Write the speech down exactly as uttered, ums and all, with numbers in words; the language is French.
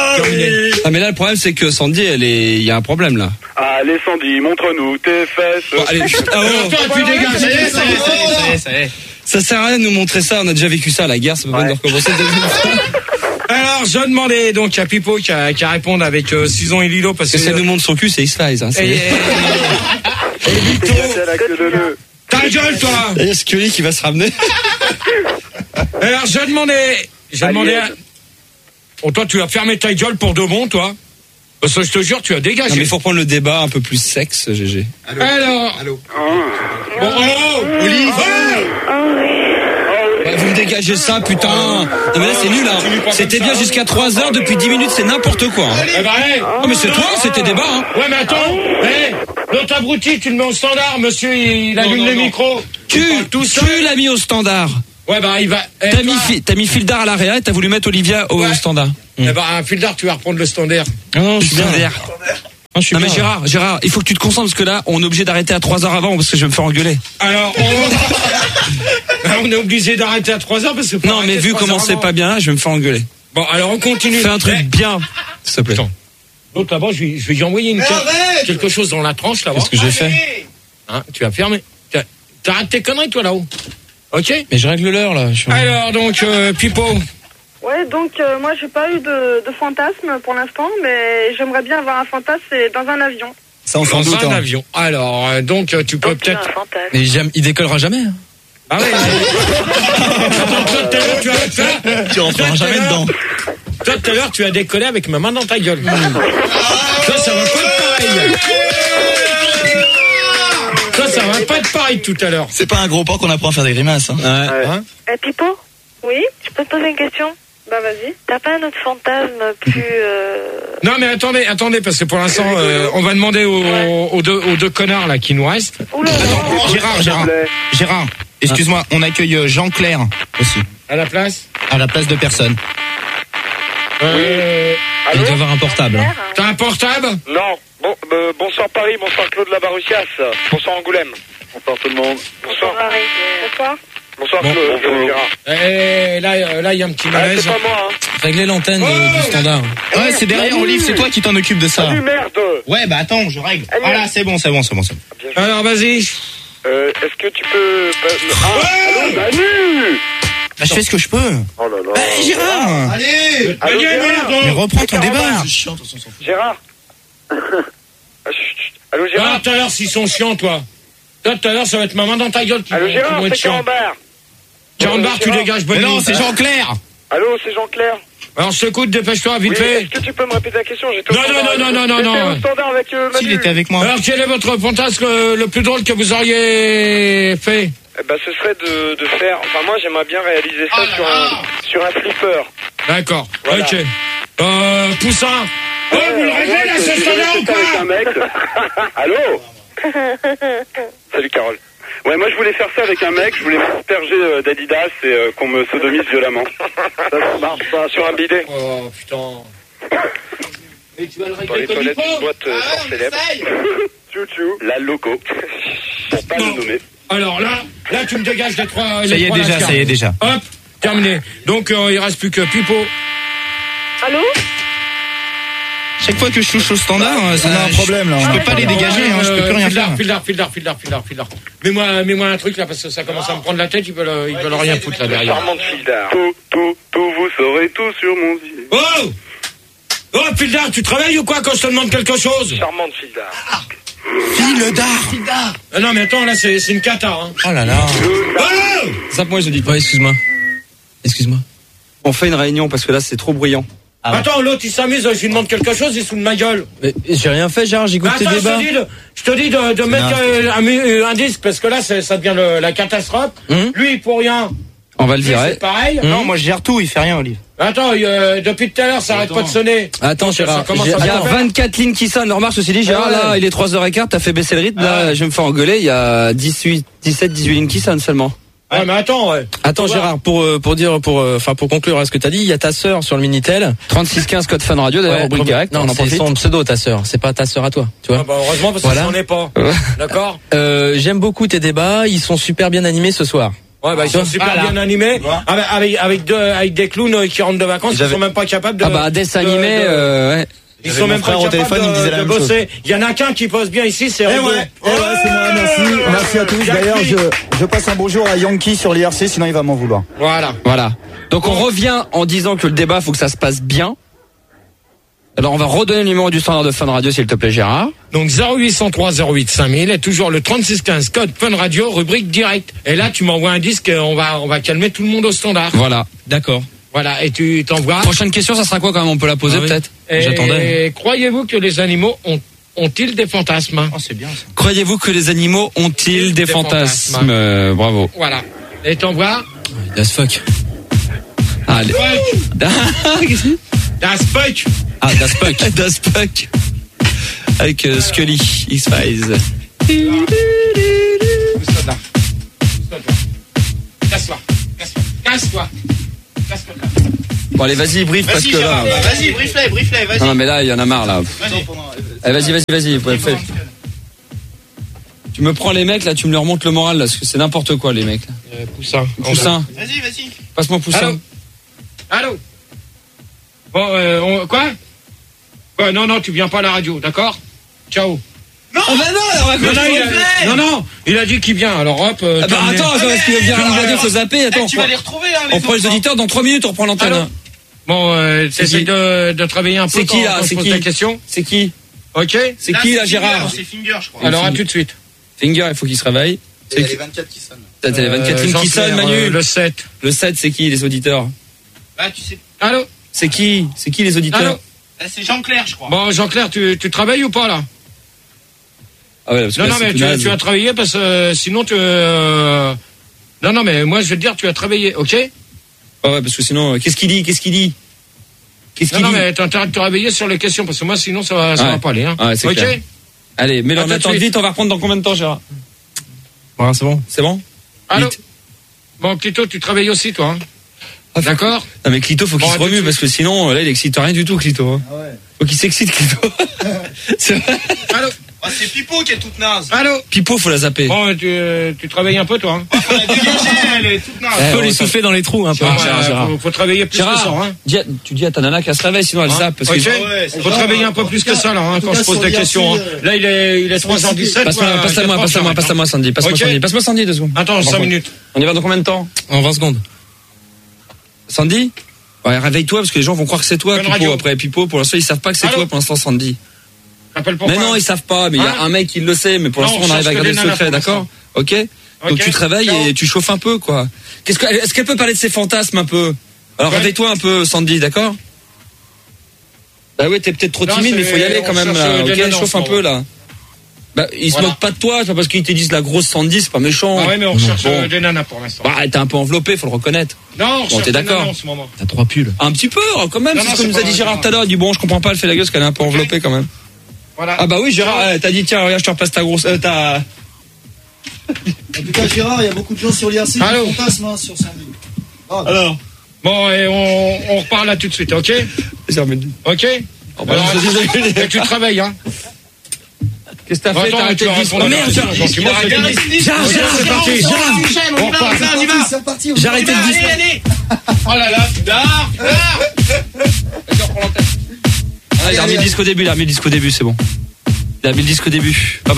Terminé. Ah, mais là, le problème, c'est que Sandy, elle est, il y a un problème, là. Allez, Sandy, montre-nous tes fesses. Bon, allez, chut, ah, oh. Toi, tu dégages. Ça y est, ça y est, ça y est, ça y est. Ça sert à rien de nous montrer ça, on a déjà vécu ça, la guerre, c'est pas bon de recommencer. Alors, je demandais donc à Pipo qui a, qui a répondu avec euh, Susan et Lilo parce que. Parce que ça nous montre son cul, c'est X-Lies, hein. Et, et, et, et Vito, ta gueule, toi! Il y a Scully qui va se ramener. Alors, je demandais, je demandais à... Oh, toi, tu as fermé ta gueule pour de bon, toi? Parce que je te jure, tu as dégagé. Non, mais il faut prendre le débat un peu plus sexe, G G. Allô. Alors. Allô. Bon, oh, Olive. Bah, vous me dégagez ça, putain. Non, mais là, c'est nul, hein. C'était bien jusqu'à trois heures, depuis dix minutes, c'est n'importe quoi. Hein. Eh ben, hey. Oh, mais c'est toi, c'était débat, hein. Ouais, mais attends. Hé, l'autre abruti, tu le mets au standard, monsieur, il allume le micro. Tu, tu l'as mis au standard. Ouais, bah, il va. Eh, T'as mis, fi- t'as mis Fildar à l'arrière et t'as voulu mettre Olivia au Ouais. standard. Eh ben, un Fildar, tu vas reprendre le standard. Non, je suis bien. Non, je suis Non, mais bien. Gérard, Gérard, il faut que tu te concentres parce que là, on est obligé d'arrêter à trois heures avant parce que je vais me faire engueuler. Alors, on, on est obligé d'arrêter à trois heures parce que. Non, mais vu comment c'est pas bien là, je vais me faire engueuler. Bon, alors on continue. Fais un truc Eh, bien, s'il te plaît. Attends. L'autre là-bas, je vais, je vais lui envoyer une quelque chose dans la tranche là-bas. Qu'est-ce que j'ai fait? Hein, tu vas fermer. T'as- T'arrêtes tes conneries, toi, là-haut. Ok? Mais je règle l'heure là. Je suis en- Alors, donc, euh, Pipo. Ouais, donc euh, moi j'ai pas eu de, de fantasme pour l'instant, mais j'aimerais bien avoir un fantasme, c'est dans un avion. Ça, on s'en Dans doute. un hein. avion. Alors, euh, donc, euh, tu peux peut-être. Un fantasme. Mais jamais- il décollera jamais. hein. Ah ouais. Attends, toi, tout à l'heure, tu as fait. Tu rentreras jamais dedans. Toi, tout à l'heure, tu as décollé avec ma main dans ta gueule. Ça, ça va pas être pareil. Ça, ça va pas être pareil tout à l'heure. C'est pas un gros porc qu'on apprend à faire des grimaces. Hein. Ouais. Hein? Eh Pipo? Oui? Je peux te poser une question? Bah vas-y. T'as pas un autre fantasme plus... Euh... Non, mais attendez, attendez, parce que pour l'instant, euh, on va demander aux, aux, deux, aux deux connards là qui nous restent. Oula, Gérard, Gérard, Gérard, excuse-moi, on accueille euh, Jean-Claire aussi, À la place. à la place de personne. Euh, Il doit avoir un portable. T'as un portable? Non. Bon, euh, bonsoir Paris, bonsoir Claude Lavarussias, bonsoir Angoulême. Bonsoir tout le monde. Bonsoir. Bonsoir. Bonsoir Bon. Claude. Bonjour Gérard. Eh, là, euh, là, il y a un petit Ah, malaise. c'est pas moi, hein. Régler l'antenne Oh du standard. Ouais, c'est derrière Olive, c'est toi qui t'en occupe de ça. Salut merde. Ouais, bah attends, je règle. Voilà, c'est bon, c'est bon, c'est bon, c'est bon. Alors, vas-y. Euh, est-ce que tu peux... Ah, allô, Manu. Bah, je fais ce que je peux. Oh là là. Bah, Gérard. Allô, Allez, Gérard. merde. Mais reprends ton débat. Gérard. Ah, chut, chut. Allô Ah, Gérard. tout à l'heure, s'ils sont chiants, toi. Toi, tout à l'heure, ça va être ma main dans ta gueule qui Allô vont- qui Gérard, vont être c'est chiants. Carambert. quarante bars, tu Gérard. dégages, Mais bonne non, nuit. c'est Jean-Claire. Allô, c'est Jean-Claire. Alors, je t'écoute, dépêche-toi, vite Oui, fait. est-ce que tu peux me répéter la question? J'étais au Non, standard non, avec- non, non, non, J'étais non. au standard avec euh, Manu. S'il était avec moi. Alors, quel est votre fantasme euh, le plus drôle que vous auriez fait? Eh ben, ce serait de, de faire... Enfin, moi, j'aimerais bien réaliser ça Oh sur, un, sur un flipper. D'accord, Voilà. ok. Euh, Poussin. Oh, vous le réglez, là, ce standard ou avec un pas? mec. Allô. Salut Carole. Ouais, moi je voulais faire ça avec un mec, je voulais m'asperger euh, d'Adidas et euh, qu'on me sodomise violemment. Ça marche pas sur un bidet. Oh, putain. Et tu vas le Dans régler les comme il toilettes d'une faut? boîte euh, fort célèbre. Tchou tchou. La loco. Pour pas Non. le nommer. Alors là, là, tu me dégages les trois... Ça les y est trois déjà, lascars. ça y est déjà. Hop, terminé. Donc, euh, il reste plus que Pipo. Allô? Chaque fois que je touche au standard, ça On a un problème, là. Je peux pas les dégager, hein, je peux plus rien faire. Fildar, Fildar, Fildar, Fildar, Fildar. Mets-moi, mets-moi un truc là parce que ça commence à me prendre la tête. Ils veulent, ils veulent rien foutre là derrière. Charmante Fildar. Tout, tout, tout, vous saurez tout sur mon zier. Oh, oh, Fildar, tu travailles ou quoi quand je te demande quelque chose? Charmante Fildar. Fille d'art. Ah non, mais attends, là, c'est, c'est une cata. Hein. Oh là là. Oh, Ça, moi, je dis pas. Ouais, excuse-moi. Excuse-moi. On fait une réunion parce que là, c'est trop bruyant. Ah ouais. attends, l'autre il s'amuse. Je lui demande quelque chose, il se fout de ma gueule. Mais j'ai rien fait, Gérard, j'écoute tes Attends, je débats. te dis de, je te dis de, de mettre euh, un, mu- un disque parce que là, c'est, ça devient le, la catastrophe. Hum. Lui, pour rien. On va le Lui, virer. c'est pareil. Non, moi je gère tout, il fait rien, Olive. Attends, euh, depuis tout à l'heure, ça arrête pas de sonner. Attends, Ça- ça Gérard, commence j'ai- à Il y a bien faire. vingt-quatre lignes qui sonnent. Remarque, ceci dit, Gérard, Ah ouais. là, il est trois heures quinze, t'as fait baisser le rythme. Ah Là, ouais. je vais me faire engueuler. Il y a dix-huit, dix-sept, dix-huit lignes qui sonnent seulement. Ouais, mais attends, ouais. Attends, Faut Gérard, pour euh, pour dire pour euh, enfin pour conclure à ce que t'as dit, il y a ta sœur sur le Minitel. trente-six quinze code Fun Radio, d'ailleurs, Ouais, rubrique direct. non, on en c'est profite. son pseudo, ta sœur. C'est pas ta sœur à toi, tu Ah vois. bah heureusement parce que Voilà. j'en ai pas. Ouais. D'accord. Euh, j'aime beaucoup tes débats. Ils sont super bien animés ce soir. Ouais, bah ils sont super Voilà. bien animés, avec, avec avec deux avec des clowns qui rentrent de vacances, ils sont même pas capables de. Ah bah dessin de- animé, de- euh, ouais. Ils sont même pas au capables téléphone, il me disait de, la de même chose. bosser. Il y en a qu'un qui bosse bien ici, c'est Eh Rigo. ouais, eh ouais, c'est moi, merci. Merci à tous. D'ailleurs, je, je passe un bonjour à Yankee sur l'I R C, sinon il va m'en vouloir. Voilà. Voilà. Donc on revient en disant que le débat, faut que ça se passe bien. Alors on va redonner le numéro du standard de Fun Radio, s'il te plaît, Gérard. Donc zéro huit cent trois zéro huit cinq mille et toujours le trente-six quinze code Fun Radio rubrique direct. Et là tu m'envoies un disque, on va on va calmer tout le monde au standard. Voilà. D'accord. Voilà, et tu t'envoies. Prochaine question, ça sera quoi quand même? On peut la poser Ah oui. peut-être. Et J'attendais. croyez-vous que les animaux ont ont-ils des fantasmes? Oh, c'est bien ça. Croyez-vous que les animaux ont-ils des, Des fantasmes, fantasmes. Euh, Bravo. Voilà. Et t'envoies. Das fuck. Allez. Das Fuck. Ah, Das fuck. Das fuck. Avec euh, Scully, X-Files. Casse-toi. Casse-toi. Casse-toi. Casse-toi. Bon allez, vas-y, brief parce que là. Vas-y, brief-les, brief-les, vas-y. Non mais là, il y en a marre là. Vas-y. Allez, vas-y, vas-y, vas-y. Ouais, fais. Tu me prends les mecs là, tu me leur montres le moral là, parce que c'est n'importe quoi les mecs. Là. Euh, Poussin. Poussin, Vas-y, vas-y. passe-moi Poussin. Allô. Allô. Bon, euh, on, quoi Quoi Non, non, tu viens pas à la radio, d'accord? Ciao. Non, oh bah non, on va Non, non, il a, non, non, il a dit qu'il vient. Alors hop. Euh, Ah bah terminé. attends, est-ce qu'il veut bien Alors, radio, alors. faut zapper. Attends, Eh, tu on vas les prend- retrouver, hein, les on prend les autres, auditeurs dans trois minutes, on reprend l'antenne. Allô. Bon, euh, t'essayes qui de, de travailler un peu. C'est qui, quand- là quand je C'est pose qui la question. C'est qui Ok. C'est Là, qui là, c'est Gérard Finger, C'est Finger, je crois. Alors à Finger. tout de suite. Finger, il faut qu'il se réveille. Il y a les vingt-quatre qui sonnent. T'as t'as les vingt-quatre Euh, lignes qui Jean-Claire, sonnent, Manu. euh, le sept. Le sept, c'est qui les auditeurs? Ah, tu sais. Allô. C'est qui C'est qui les auditeurs? Allô. Ah, c'est Jean-Claire, je crois. Bon, Jean-Claire, tu, tu travailles ou pas là? Ah ouais, parce que Non, là, non, c'est mais tout tu, naze. tu as travaillé parce que euh, sinon tu. Euh... Non, non, mais moi je vais te dire, tu as travaillé, ok? Ah ouais, parce que sinon, euh, qu'est-ce qu'il dit Qu'est-ce qu'il dit Qu'est-ce Non, qu'il non, dit mais t'as intérêt de te réveiller sur les questions parce que moi sinon ça va, ça Ouais. va pas aller. Hein. Ouais, c'est ok? clair. Allez, mets-le À en tout de attente suite. vite, on va reprendre dans combien de temps, Gérard? Ouais, c'est bon. C'est bon? Allô? Vite. Bon, Clito, tu travailles aussi, toi. Hein. Ah, faut- D'accord? Non mais Clito, faut qu'il Bon, se à tout de remue suite. parce que sinon, là, il excite rien du tout, Clito. Hein. Ah ouais. Faut qu'il s'excite, Clito. C'est vrai. Allô? Ah, c'est Pipo qui est toute naze. Allô? Pipo, faut la zapper. Bon, tu, tu travailles un peu, toi. Hein. Faut la dégager, elle est toute naze. Eh, Faut ouais, les ça- souffler dans les trous un peu. Ah, Gérard, ouais, Gérard. Faut, faut travailler plus Gérard, que ça. Hein. dis à- tu dis à ta nana qu'elle se réveille, sinon elle Hein? zappe. Parce Ok? que... Ouais, c'est Faut genre, travailler un en peu tout plus cas- que ça, là, hein, en tout quand cas, je pose sur des l'I R C, questions. Hein. euh, Là, il est, il est trois heures dix-sept. Passe-moi, quoi, passe-la moi, quatre passe-la moi, heures, passe-la moi, Sandy. Passe-moi Ok. Sandy. Passe-moi Sandy, deux secondes. Attends, cinq minutes. On y va dans combien de temps? En vingt secondes. Sandy? Ouais, réveille-toi parce que les gens vont croire que c'est toi, Bonne Pipo. radio. Après, Pipo, pour l'instant, ils savent pas que c'est Allô toi, pour l'instant, Sandy. T'appelles pourquoi? Mais non, ils savent pas, mais il y a Hein un mec qui le sait, mais pour Non, l'instant, on on arrive cherche à que garder des le nanas secret, pour d'accord? Ok? Donc Ok. tu te réveilles Ciao. et tu chauffes un peu, quoi. Qu'est-ce que, est-ce qu'elle peut parler de ses fantasmes un peu? Alors Ouais. réveille-toi un peu, Sandy, d'accord? Bah ouais, t'es peut-être trop Non, timide, mais il faut y c'est- aller on quand même, cherche là. des Ok, nanas en chauffe ce un moment. peu, là. Bah, ils se Voilà. moquent pas de toi, c'est pas parce qu'ils te disent la grosse Sandy, c'est pas méchant. Ah ouais, mais on cherche Bon. euh, des nanas pour l'instant. Bah, t'es un peu enveloppé, faut le reconnaître. Non, on cherche t'es des d'accord. nanas en ce moment. T'as trois pulls. Un petit peu, hein, quand même, Non, c'est non, ce que c'est nous a pas dit vrai, Gérard non. tout à l'heure. Il dit bon, je comprends pas, elle fait la gueule parce qu'elle est un peu enveloppée quand même. Voilà. Ah bah oui, Gérard, euh, t'as dit tiens, regarde, je te repasse ta grosse, euh, ta. En tout cas, Gérard, il y a beaucoup de gens sur l'I R C qui Allô. fantasment hein, sur Sandy. Ah, Alors. Bon, et on, on reparle là tout de suite, ok? J'ai remis le- Ok? bah, Alors, je suis désolé. et tu travailles, hein? Qu'est-ce que t'as Attends, fait? T'as arrêté tu de vas dire. répondre Oh à la merde, question, Gérard, donc tu montres Gérard, que tu dis. Gérard, Ok, Gérard, c'est parti. Gérard, On repart. c'est Ah, parti, c'est parti. J'ai arrêté de Allez, dire. allez. Oh là là, tard, tard. Ah, il a remis le disque au début, il a remis le disque au début, c'est bon. Il a mis le disque au début. Bye bye.